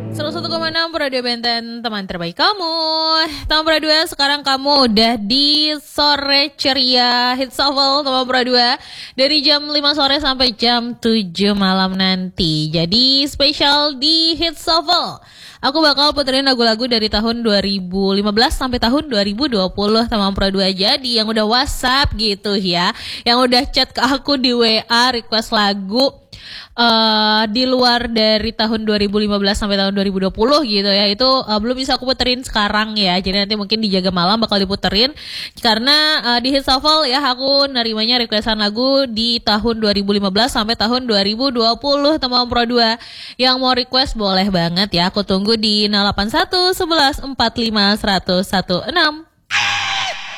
101,6 Radio Benten, teman terbaik kamu. Teman Pro 2, sekarang kamu udah di sore ceria Hits Shuffle teman Pro 2 dari jam 5 sore sampai jam 7 malam nanti. Jadi spesial di Hits Shuffle, aku bakal puterin lagu-lagu dari tahun 2015 sampai tahun 2020 teman Pro 2. Jadi yang udah WhatsApp gitu ya, yang udah chat ke aku di WA request lagu di luar dari tahun 2015 sampai tahun 2020 gitu ya, itu belum bisa aku puterin sekarang ya. Jadi nanti mungkin di Jaga Malam bakal diputerin karena di Hits Shuffle ya aku nerimanya requestan lagu di tahun 2015 sampai tahun 2020 teman Pro 2. Yang mau request boleh banget ya, aku tunggu di 081 11 45 116.